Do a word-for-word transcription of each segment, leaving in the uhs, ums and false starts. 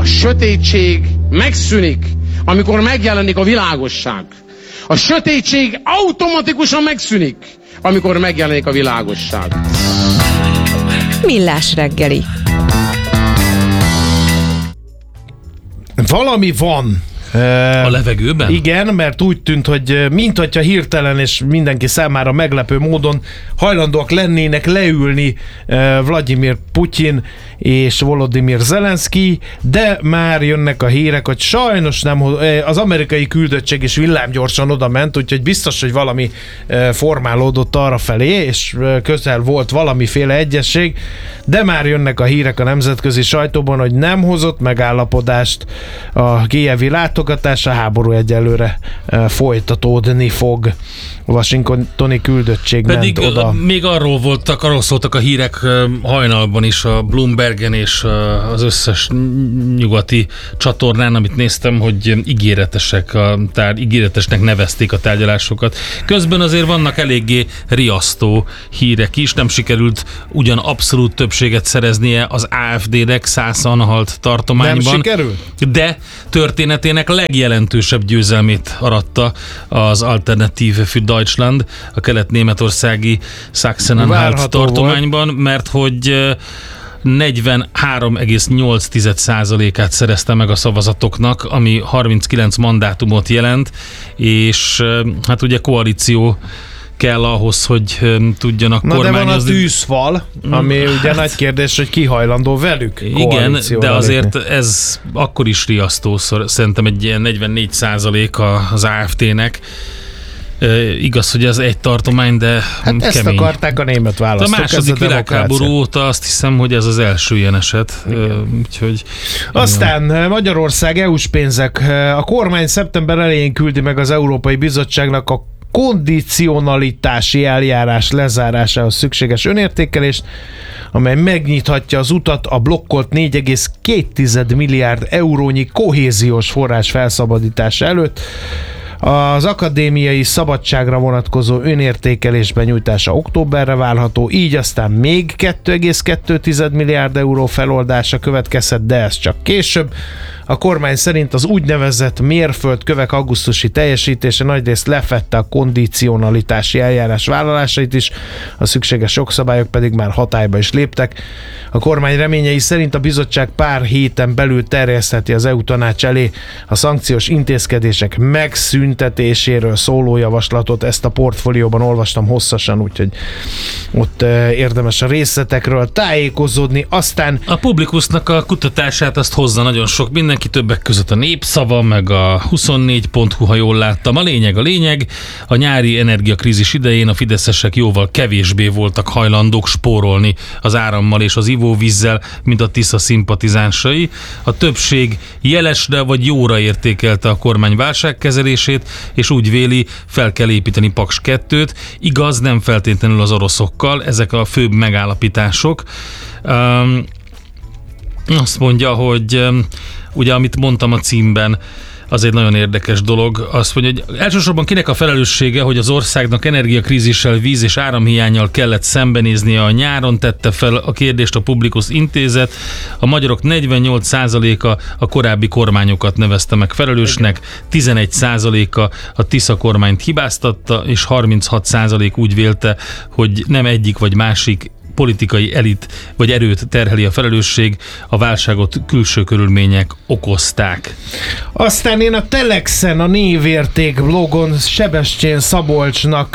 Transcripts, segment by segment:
sötétség megszűnik, amikor megjelenik a világosság. A sötétség automatikusan megszűnik, amikor megjelenik a világosság. Millás reggeli. Valami van. A levegőben? Igen, mert úgy tűnt, hogy minthogyha hirtelen és mindenki számára meglepő módon hajlandóak lennének leülni Vladimir Putyin és Volodymyr Zelenszky, de már jönnek a hírek, hogy sajnos nem, az amerikai küldöttség is villámgyorsan oda ment, úgyhogy biztos, hogy valami formálódott arra felé, és közel volt valamiféle egyesség, de már jönnek a hírek a nemzetközi sajtóban, hogy nem hozott megállapodást a kijevi látogatás, a háború egyelőre folytatódni fog. A washingtoni küldöttség Pedig ment oda. Még arról voltak, arról szóltak a hírek hajnalban is a Bloombergen és az összes nyugati csatornán, amit néztem, hogy ígéretesek, a tár, ígéretesnek nevezték a tárgyalásokat. Közben azért vannak eléggé riasztó hírek is, nem sikerült ugyan abszolút többséget szereznie az á ef dé-nek Szászanhalt tartományban. Nem sikerült? De történetének legjelentősebb győzelmét aratta az Alternatív für Deutschland, a kelet-németországi Sachsen-Anhalt tartományban, volt. Mert hogy negyvenhárom egész nyolc százalékát szerezte meg a szavazatoknak, ami harminckilenc mandátumot jelent, és hát ugye koalíció kell ahhoz, hogy tudjanak Na kormányozni. de van a tűzfal, ami hát, ugye nagy kérdés, hogy ki hajlandó velük. Igen, de azért lépni. Ez akkor is riasztó, szerintem egy ilyen negyvennégy százalék az á ef té-nek. E, igaz, hogy ez egy tartomány, de hát kemény. Ezt akarták a német választók. A második világháború óta azt hiszem, hogy ez az első ilyen eset. E, úgyhogy, Aztán igen. Magyarország é u-s pénzek. A kormány szeptember elején küldi meg az Európai Bizottságnak a kondicionalitási eljárás lezárásához szükséges önértékelést, amely megnyithatja az utat a blokkolt négy egész két milliárd eurónyi kohéziós forrás felszabadítása előtt. Az akadémiai szabadságra vonatkozó önértékelés benyújtása októberre várható, így aztán még két egész két milliárd euró feloldása következhet, de ez csak később. A kormány szerint az úgynevezett mérföldkövek augusztusi teljesítése nagyrészt lefedte a kondicionalitási eljárás vállalásait is, a szükséges jogszabályok pedig már hatályba is léptek. A kormány reményei szerint a bizottság pár héten belül terjesztheti az é u tanács elé a szankciós intézkedések megszüntetéséről szóló javaslatot. Ezt a portfólióban olvastam hosszasan, úgyhogy ott érdemes a részletekről tájékozódni. Aztán a Publikusnak a kutatását azt hozza nagyon sok mindenki, többek között a Népszava, meg a huszonnégy pont hu, ha jól láttam. A lényeg a lényeg, a nyári energiakrízis idején a fideszesek jóval kevésbé voltak hajlandók spórolni az árammal és az ivóvízzel, mint a Tisza szimpatizánsai. A többség jelesre vagy jóra értékelte a kormány válságkezelését, és úgy véli, fel kell építeni Paks kettőt. Igaz, nem feltétlenül az oroszokkal, ezek a főbb megállapítások. Um, azt mondja, hogy ugye, amit mondtam a címben, az egy nagyon érdekes dolog. Azt mondja, hogy elsősorban kinek a felelőssége, hogy az országnak energiakrízissel, víz- és áramhiánnyal kellett szembenéznie a nyáron, tette fel a kérdést a Publikus intézet. A magyarok negyvennyolc százaléka a korábbi kormányokat nevezte meg felelősnek, tizenegy százaléka a Tisza kormányt hibáztatta, és harminchat százalék úgy vélte, hogy nem egyik vagy másik politikai elit vagy erőt terheli a felelősség, a válságot külső körülmények okozták. Aztán én a Telexen, a Névérték blogon Sebestyén Szabolcsnak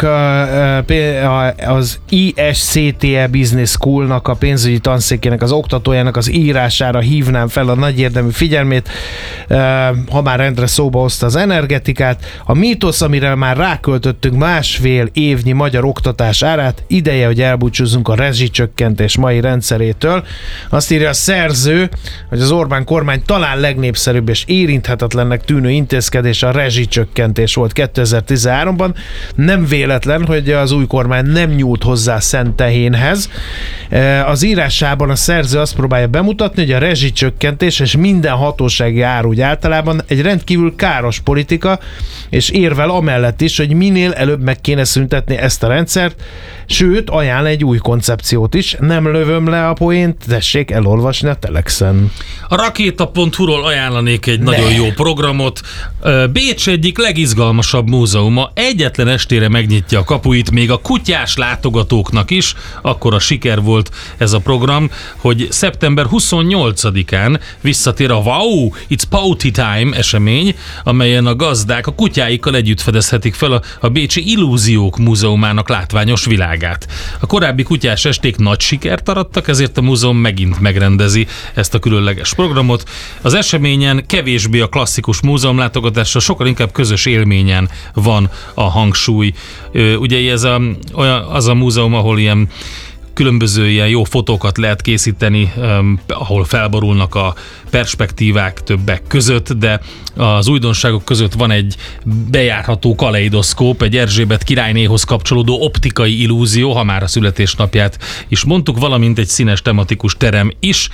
az i es cé té e Business Schoolnak, a pénzügyi tanszékének, az oktatójának az írására hívnám fel a nagy érdemű figyelmét, ha már rendre szóba hozta az energetikát. A mítosz, amire már ráköltöttünk másfél évnyi magyar oktatás árát, ideje, hogy elbúcsúzzunk a rezsicsökkentés mai rendszerétől. Azt írja a szerző, hogy az Orbán kormány talán legnépszerűbb és érinthetetlennek tűnő intézkedés a rezsicsökkentés volt kétezer-tizenháromban. Nem véletlen, hogy az új kormány nem nyúlt hozzá szent tehénhez. Az írásában a szerző azt próbálja bemutatni, hogy a rezsicsökkentés és minden hatósági ár úgy általában egy rendkívül káros politika, és érvel amellett is, hogy minél előbb meg kéne szüntetni ezt a rendszert, sőt, ajánl egy új koncepciót akciót is. Nem lövöm le a poént, tessék elolvasni a Telexen. A rakéta pont hu-ról ajánlanék egy ne. nagyon jó programot. Bécs egyik legizgalmasabb múzeuma egyetlen estére megnyitja a kapuit még a kutyás látogatóknak is. Akkora siker volt ez a program, hogy szeptember huszonnyolcadikán visszatér a Wow, It's Pouty Time esemény, amelyen a gazdák a kutyáikkal együtt fedezhetik fel a, a Bécsi Illúziók Múzeumának látványos világát. A korábbi kutyás esték nagy sikert arattak, ezért a múzeum megint megrendezi ezt a különleges programot. Az eseményen kevésbé a klasszikus múzeumlátogatásra, sokkal inkább közös élményen van a hangsúly. Ugye ez a, az a múzeum, ahol ilyen különböző ilyen jó fotókat lehet készíteni, um, ahol felborulnak a perspektívák többek között, de az újdonságok között van egy bejárható kaleidoszkóp, egy Erzsébet királynéhoz kapcsolódó optikai illúzió, ha már a születésnapját is mondtuk, valamint egy színes tematikus terem is,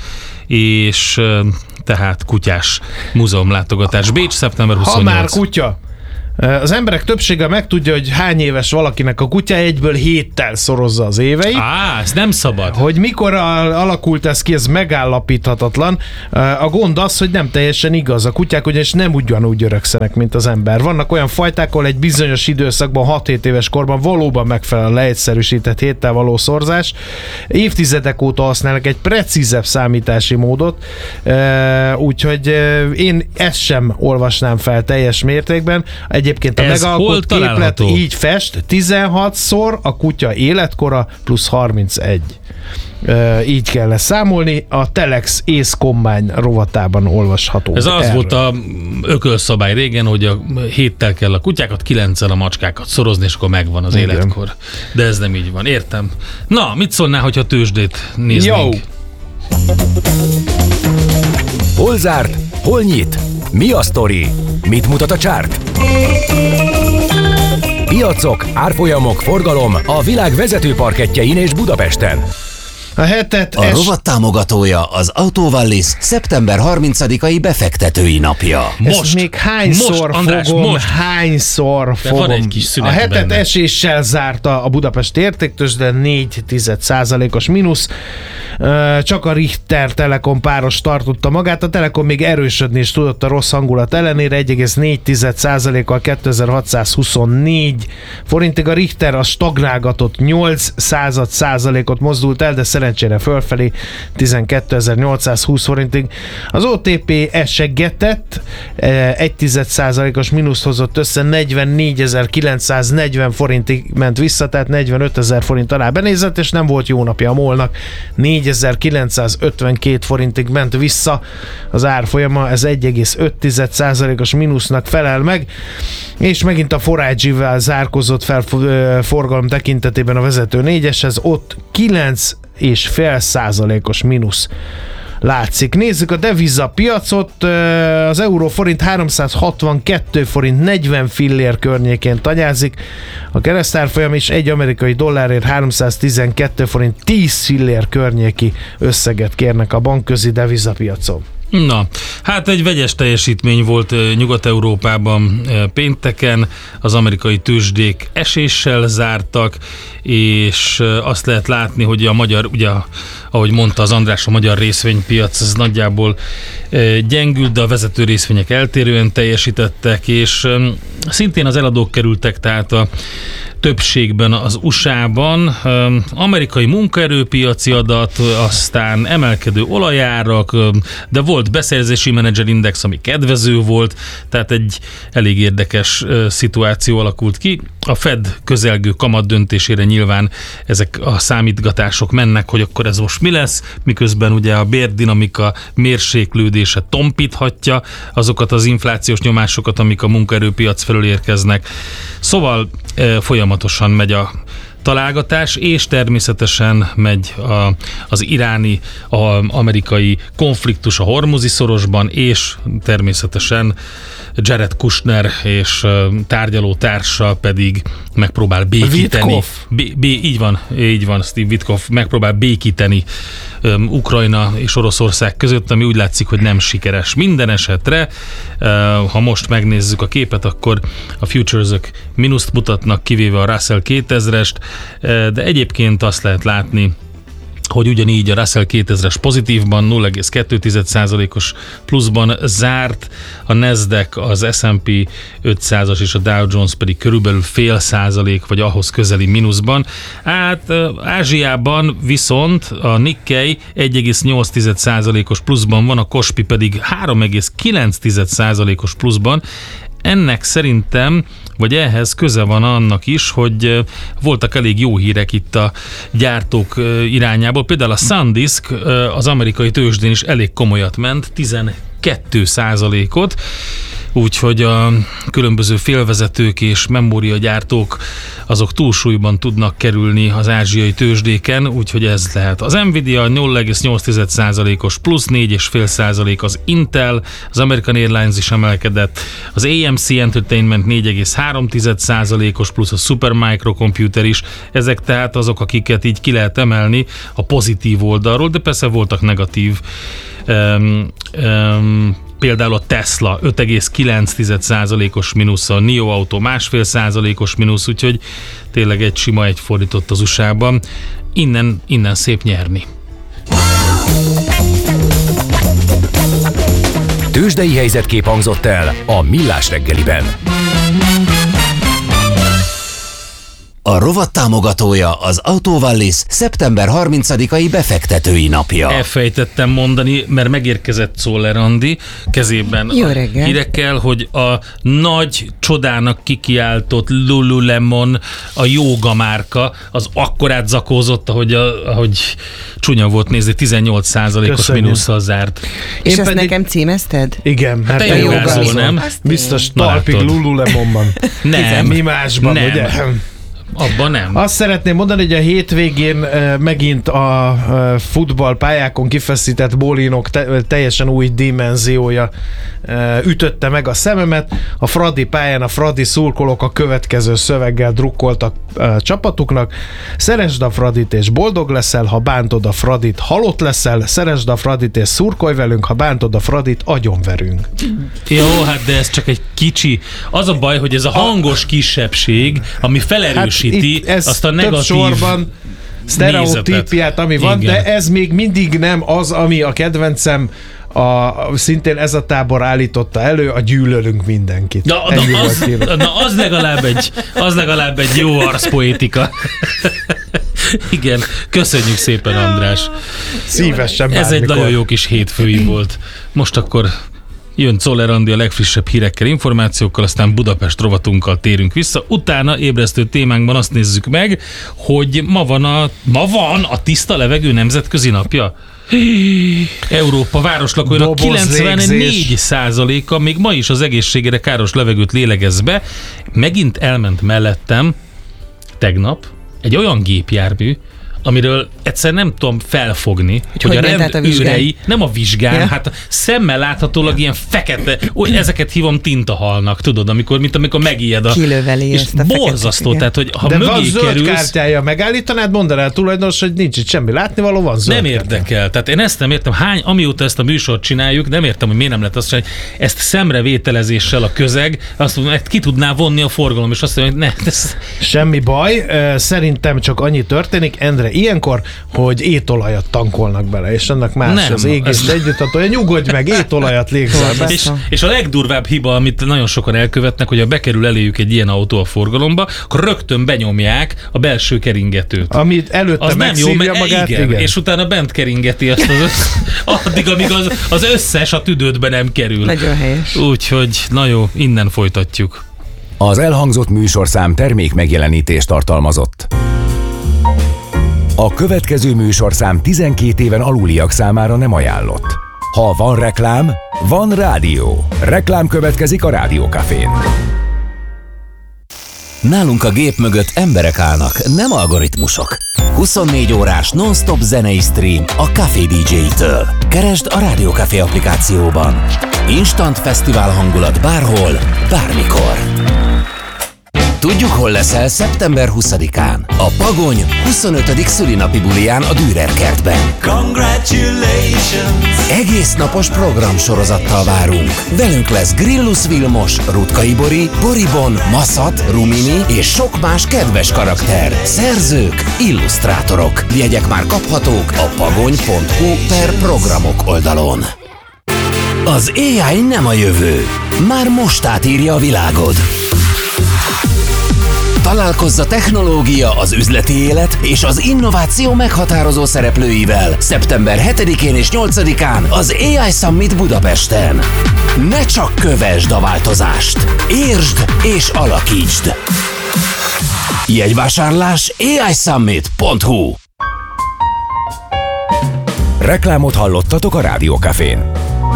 és uh, tehát kutyás múzeumlátogatás. Bécs, szeptember huszonnyolcadika. Ha már kutya! Az emberek többsége megtudja, hogy hány éves valakinek a kutya, egyből héttel szorozza az éveit. Á, ez nem szabad. Hogy mikor alakult ez ki, ez megállapíthatatlan. A gond az, hogy nem teljesen igaz. A kutyák ugyanis nem ugyanúgy öregszenek, mint az ember. Vannak olyan fajták, ahol egy bizonyos időszakban, hat-hét éves korban valóban megfelel a leegyszerűsített héttel való szorzás. Évtizedek óta használnak egy precízebb számítási módot, úgyhogy én ezt sem olvasnám fel teljes mértékben. Egyébként a ez megalkott képlet így fest, tizenhatszor a kutya életkora plusz harmincegy. Uh, így kell számolni, a Telex Ace Combine rovatában olvasható. Ez az erről. volt a ökölszabály régen, hogy a héttel kell a kutyákat, kilenccel a macskákat szorozni, és akkor megvan az igen. életkor. De ez nem így van, értem. Na, mit szólnál, hogyha tőzsdét néznénk? Jó. Hol zárt? Hol nyit? Mi a sztori? Mit mutat a csárt? Piacok, árfolyamok, forgalom a világ vezető parkettjein és Budapesten. A hetet A es... rovat támogatója az Autovallis szeptember harmincadikai befektetői napja. Most, ezt még hányszor most, András, fogom, most. hányszor De fogom. van egy kis szünet a hetet benne. eséssel zárta a Budapesti Értéktőzsde, négy tized százalékos mínusz. Csak a Richter Telekom páros tartotta magát, a Telekom még erősödni is tudott a rossz hangulat ellenére, egy egész négy tized százalékkal kétezer-hatszázhuszonnégy forintig, a Richter a stagnálgatott nyolc század százalékot mozdult el, de szerencsére fölfelé tizenkétezer-nyolcszázhúsz forintig. Az o té pé esegetett, egy tized százalékos mínuszt hozott össze, negyvennégyezer-kilencszáznegyven forintig ment vissza, tehát negyvenötezer forint alá benézett, és nem volt jó napja a MOL-nak. négyezer-kilencszázötvenkét forintig ment vissza az árfolyama, ez egy egész öt tized százalékos mínusznak felel meg, és megint a Forage-vel zárkozott fel forgalom tekintetében a vezető négyeshez, ott kilenc és fél százalékos mínusz látszik. Nézzük a devizapiacot, az euró-forint háromszázhatvankettő forint negyven fillér környékén tanyázik, a keresztárfolyam is egy amerikai dollárért háromszáztizenkettő forint tíz fillér környéki összeget kérnek a bankközi devizapiacon. Na, hát egy vegyes teljesítmény volt Nyugat-Európában pénteken, az amerikai tőzsdék eséssel zártak, és azt lehet látni, hogy a magyar, ugye, ahogy mondta az András, a magyar részvénypiac az nagyjából gyengült, de a vezető részvények eltérően teljesítettek, és szintén az eladók kerültek, tehát a többségben az u es á-ban. Amerikai munkaerőpiaci adat, aztán emelkedő olajárak, de volt beszerzési menedzserindex, ami kedvező volt, tehát egy elég érdekes szituáció alakult ki. A Fed közelgő kamat döntésére nyilván ezek a számítgatások mennek, hogy akkor ez most mi lesz, miközben ugye a bérdinamika mérséklődése tompíthatja azokat az inflációs nyomásokat, amik a munkaerőpiac felől érkeznek. Szóval folyamatosan megy a találgatás, és természetesen megy a, az iráni, a amerikai konfliktus a Hormuzi szorosban, és természetesen Jared Kushner és tárgyaló társa pedig megpróbál békíteni. Bé, bé, így van, így van, Steve Witkoff megpróbál békíteni um, Ukrajna és Oroszország között, ami úgy látszik, hogy nem sikeres. Minden esetre, uh, ha most megnézzük a képet, akkor a futures-ök mínuszt mutatnak, kivéve a Russell kétezrest, uh, de egyébként azt lehet látni, hogy ugyanígy a Russell kétezres pozitívban nulla egész kettő százalékos pluszban zárt, a Nasdaq, az es and pé ötszázas és a Dow Jones pedig körülbelül fél százalék, vagy ahhoz közeli mínuszban. Hát Ázsiában viszont a Nikkei egy egész nyolc százalékos pluszban van, a Kospi pedig három egész kilenc százalékos pluszban. Ennek szerintem, vagy ehhez köze van annak is, hogy voltak elég jó hírek itt a gyártók irányából. Például a SanDisk az amerikai tőzsdén is elég komolyat ment, tizenkét százalékot, úgyhogy a különböző félvezetők és memóriagyártók azok túlsúlyban tudnak kerülni az ázsiai tőzsdéken, úgyhogy ez lehet. Az Nvidia nulla egész nyolc százalékos plusz, négy egész öt százalék az Intel, az American Airlines is emelkedett, az á em cé Entertainment négy egész három százalékos plusz, a Supermicro Computer is, ezek tehát azok, akiket így ki lehet emelni a pozitív oldalról, de persze voltak negatív um, um, például a Tesla öt egész kilenc százalékos mínusz, a NIO Auto másfél százalékos mínusz, úgyhogy tényleg egy sima egy fordított az u es á-ban. Innen, innen szép nyerni. Tőzsdei helyzetkép hangzott el a Millás reggeliben. A rovat támogatója az Autovallis szeptember harmincadikai befektetői napja. Elfejtettem mondani, mert megérkezett Czoller Andi kezében Jó a reggel. hírekkel, hogy a nagy csodának kikiáltott Lululemon, a jóga márka, az akkorát zakózott, ahogy, a, ahogy csúnya volt nézni, tizennyolc százalékos Köszönjük. mínusszal zárt. És Én ezt pedig- nekem címezted? Igen, mert te te jogázol, jogázol, nem? Azt Biztos Na, talpig látod. Lululemonban. Nem. Mi másban, Nem. ugye? Abban nem. Azt szeretném mondani, hogy a hétvégén eh, megint a eh, futballpályákon kifeszített bólinok te, teljesen új dimenziója eh, ütötte meg a szememet. A Fradi pályán a Fradi szurkolók a következő szöveggel drukkoltak eh, csapatuknak. Szeresd a Fradit és boldog leszel, ha bántod a Fradit, halott leszel. Szeresd a Fradit és szurkolj velünk, ha bántod a Fradit, agyonverünk. Jó, hát de ez csak egy kicsi. Az a baj, hogy ez a hangos kisebbség, ami felerősíti itt ez azt a több negatív sorban sztereotípiát, ami van, Igen. de ez még mindig nem az, ami a kedvencem, a, szintén ez a tábor állította elő, a gyűlölünk mindenkit. Na, Ennyi na, volt az, kérlek. na az, legalább egy, az legalább egy jó arszpoétika. Igen, köszönjük szépen, András. Szívesen Ez egy bármikor. nagyon jó kis hétfői volt. Most akkor jön Czoller Andi a legfrissebb hírekkel, információkkal, aztán Budapest rovatunkkal térünk vissza. Utána ébresztő témánkban azt nézzük meg, hogy ma van a, ma van a tiszta levegő nemzetközi napja. Európa városlakóinak Doboz kilencvennégy légzés. százaléka még ma is az egészségére káros levegőt lélegez be. Megint elment mellettem tegnap egy olyan gépjármű, amiről egyszer nem tudom felfogni, hogy, hogy a ment át a vizsgán? rendőrei, nem a vizsgán, Ja. hát szemmel láthatólag ilyen fekete, úgy, ezeket hívom tintahalnak, tudod, amikor, mint amikor megijed a... Kilöveli és ezt a feketet, borzasztó, igen. tehát, hogy ha De van mögé zöld kerülsz, kártyája, megállítanád, mondanád tulajdonos, hogy nincs itt semmi látnivaló, van zöld nem kártyája. érdekel. Tehát én ezt nem értem. Hány, amióta ezt a műsort csináljuk, nem értem, hogy miért nem lehet azt csinálni. Ezt szemrevételezéssel a közeg, azt mondom, hogy ki tudná vonni a forgalom, és azt mondja, hogy ne, ez, Semmi baj, ö, szerintem csak annyi történik, Endre, ilyenkor, hogy étolajat tankolnak bele, és ennek más Nem, az égés ez- együttatója. Nyugodj meg, étolajat légzel be. és, és a legdurvább hiba, amit nagyon sokan elkövetnek, hogy ha bekerül eléjük egy ilyen autó a forgalomba, akkor rögtön benyomják a belső keringetőt. Amit előtte Az nem jó, megszívja mert magát, igen, igen. és utána bent keringeti azt az össz, addig, amíg az, az összes a tüdődbe nem kerül. Nagyon helyes. Úgyhogy, na jó, innen folytatjuk. Az elhangzott műsorszám termék megjelenítést tartalmazott. A következő műsorszám tizenkét éven aluliak számára nem ajánlott. Ha van reklám, van rádió. Reklám következik a Rádiókafén. Nálunk a gép mögött emberek állnak, nem algoritmusok. huszonnégy órás non-stop zenei stream a Café dé dzsé-től. Keresd a Rádiókafé applikációban. Instant fesztivál hangulat bárhol, bármikor. Tudjuk, hol leszel szeptember huszadikán. A Pagony huszonötödik szülinapi buliján a Dürer kertben. Congratulations! Egész napos programsorozattal várunk. Velünk lesz Grillus Vilmos, Rutkay Bori, Boribon, Maszat, Rumini és sok más kedves karakter. Szerzők, illusztrátorok. Jegyek már kaphatók a pagony pont hu per programok oldalon. Az á i nem a jövő. Már most átírja a világod. Találkozz a technológia, az üzleti élet és az innováció meghatározó szereplőivel szeptember hetedikén és nyolcadikán az á i Summit Budapesten. Ne csak kövesd a változást, értsd és alakítsd! Jegyvásárlás á i summit pont hu. Reklámot hallottatok a Rádiókafén.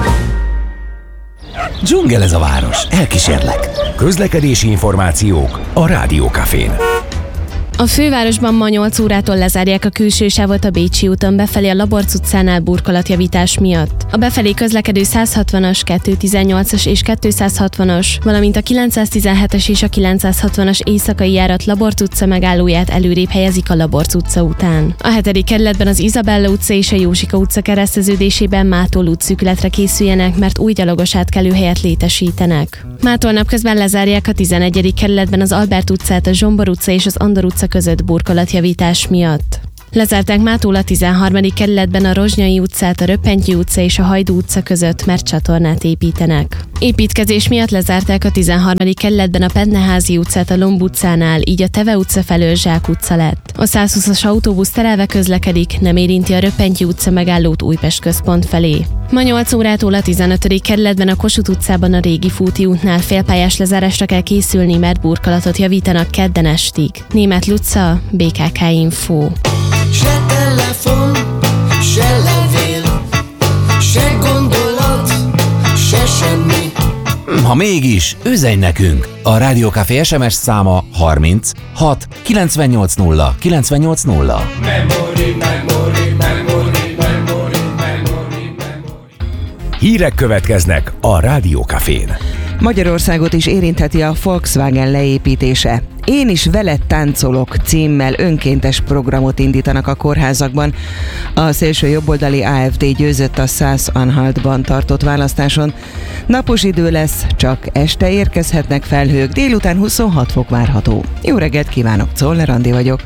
Dzsungel ez a város, elkísérlek. Közlekedési információk a Rádiókafén. A fővárosban ma nyolc órától lezárják a külső sávot a Bécsi úton befelé a Laborc utcánál burkolatjavítás miatt. A befelé közlekedő száz hatvanas, kétszáztizennyolcas és kétszázhatvanas, valamint a kilencszáztizenhetes és a kilencszázhatvanas éjszakai járat Laborc utca megállóját előrébb helyezik a Laborc utca után. A hetedik kerületben az Izabella utca és a Józsika utca kereszteződésében mától útszűkületre készüljenek, mert új gyalogos átkelőhelyet létesítenek. Mától napközben lezárják a tizenegyedik kerületben az Albert utcát, a Zsombor utca és az Andor utca között burkolatjavítás miatt. Lezárták mától a tizenharmadik kerületben a Rozsnyai utcát, a Röppentyű utca és a Hajdú utca között, mert csatornát építenek. Építkezés miatt lezárták a tizenharmadik kerületben a Pentneházi utcát a Lomb utcánál, így a Teve utca felől Zsák utca lett. A százhúszas autóbusz terelve közlekedik, nem érinti a Röppentyű utca megállót Újpest központ felé. Ma nyolc órától a tizenötödik kerületben a Kossuth utcában a Régi Fúti útnál félpályás lezárásra kell készülni, mert burkolatot javítanak kedden estig. Németh Luca, bé ká ká Info. Se telefon, se levél, se gondolat, se semmi. Ha mégis, üzenj nekünk! A Rádiókafé es em es száma harminc hat kilencvennyolc nulla kilencvennyolc nulla. Memory, memory, memory, memory, memory, memory. Hírek következnek a Rádiókafén. Magyarországot is érintheti a Volkswagen leépítése. Én is veled táncolok címmel önkéntes programot indítanak a kórházakban. A szélső jobboldali á ef dé győzött a Szász-Anhaltban tartott választáson. Napos idő lesz, csak este érkezhetnek felhők, délután huszonhat fok várható. Jó reggelt kívánok, Czoller Andi vagyok.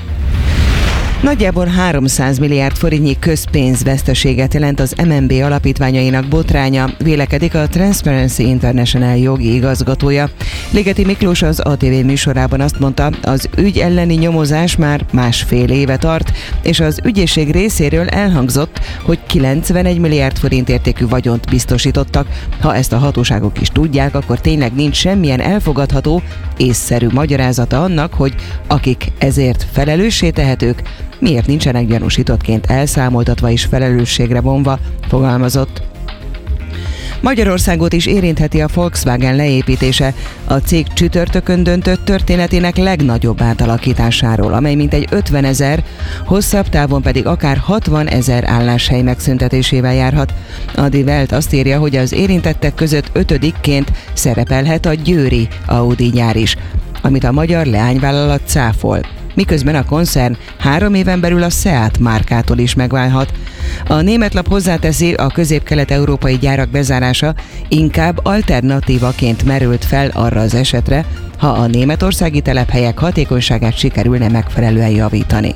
Nagyjából háromszáz milliárd forintnyi közpénzveszteséget jelent az em en bé alapítványainak botránya, vélekedik a Transparency International jogi igazgatója. Ligeti Miklós az á té vé műsorában azt mondta, az ügy elleni nyomozás már másfél éve tart, és az ügyészség részéről elhangzott, hogy kilencvenegy milliárd forint értékű vagyont biztosítottak. Ha ezt a hatóságok is tudják, akkor tényleg nincs semmilyen elfogadható, észszerű magyarázata annak, hogy akik ezért felelőssé tehetők, miért nincsenek gyanúsítottként elszámoltatva és felelősségre vonva, fogalmazott. Magyarországot is érintheti a Volkswagen leépítése. A cég csütörtökön döntött történetének legnagyobb átalakításáról, amely mintegy ötvenezer, hosszabb távon pedig akár hatvanezer álláshely megszüntetésével járhat. A Die Welt azt írja, hogy az érintettek között ötödikként szerepelhet a győri Audi gyár is, amit a magyar leányvállalat cáfol. Miközben a koncern három éven belül a Seat márkától is megválhat. A német lap hozzáteszi, a közép-kelet-európai gyárak bezárása inkább alternatívaként merült fel arra az esetre, ha a németországi telephelyek hatékonyságát sikerülne megfelelően javítani.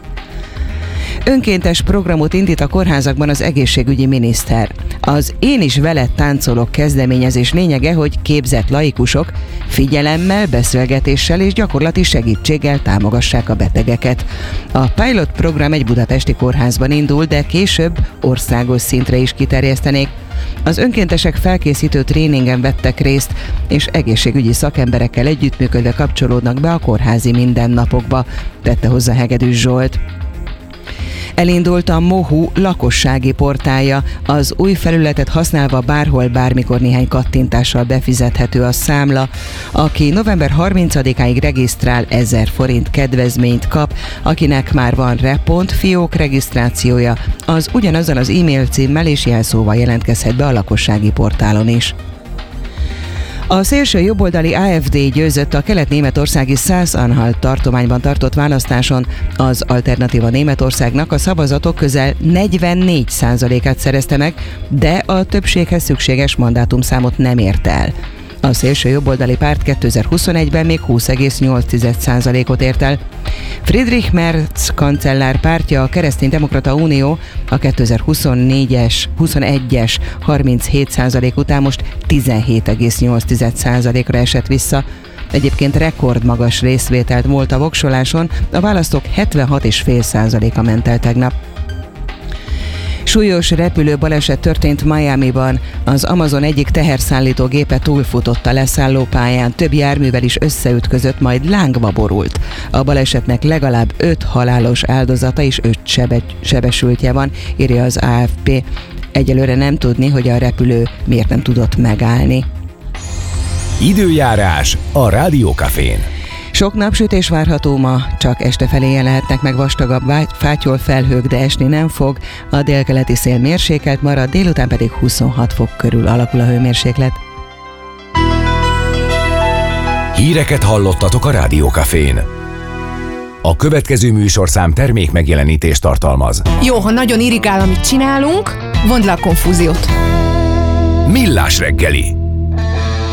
Önkéntes programot indít a kórházakban az egészségügyi miniszter. Az Én is veled táncolok kezdeményezés lényege, hogy képzett laikusok figyelemmel, beszélgetéssel és gyakorlati segítséggel támogassák a betegeket. A pilot program egy budapesti kórházban indul, de később országos szintre is kiterjesztenék. Az önkéntesek felkészítő tréningen vettek részt, és egészségügyi szakemberekkel együttműködve kapcsolódnak be a kórházi mindennapokba, tette hozzá Hegedűs Zsolt. Elindult a Mohu lakossági portálja. Az új felületet használva bárhol, bármikor néhány kattintással befizethető a számla. Aki november harmincadikáig regisztrál, ezer forint kedvezményt kap. Akinek már van re.fiók regisztrációja, az ugyanazzal az e-mail címmel és jelszóval jelentkezhet be a lakossági portálon is. A szélső jobboldali á ef dé győzött a kelet-németországi Szász-Anhalt tartományban tartott választáson. Az Alternatíva Németországnak a szavazatok közel negyvennégy százalékát szerezte meg, de a többséghez szükséges mandátumszámot nem ért el. A szélső jobboldali párt kétezer-huszonegyben még húsz egész nyolc százalékot ért el. Friedrich Merz kancellár pártja, a Kereszténydemokrata Unió a kétezer-huszonnégyes, huszonegyes harminchét százalék után most tizenhét egész nyolc százalékra esett vissza. Egyébként rekordmagas részvételt volt a voksoláson, a választók hetvenhat egész öt százaléka ment el tegnap. Súlyos repülőbaleset történt Miamiban. Az Amazon egyik teherszállító gépe túlfutott a leszállópályán, több járművel is összeütközött, majd lángba borult. A balesetnek legalább öt halálos áldozata és öt sebe- sebesültje van, írja az á ef pé. Egyelőre nem tudni, hogy a repülő miért nem tudott megállni. Időjárás a Rádiókafén. Sok napsütés várható ma, csak este felé jelenhetnek meg vastagabb fátyol felhők, de esni nem fog. A délkeleti szél mérsékelt marad, délután pedig huszonhat fok körül alakul a hőmérséklet. Híreket hallottatok a Rádiókafén. A következő műsorszám termék megjelenítést tartalmaz. Jó, ha nagyon irigál, amit csinálunk, vondd le a konfúziót. Millás reggeli.